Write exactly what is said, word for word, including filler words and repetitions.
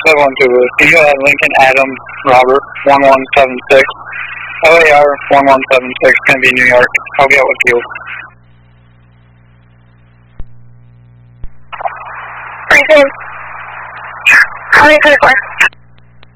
seven one two, can you have Lincoln Adams Robert one one seven six? L A R one one seven six, going to be New York. I'll get with you. Briefing. How many clear for?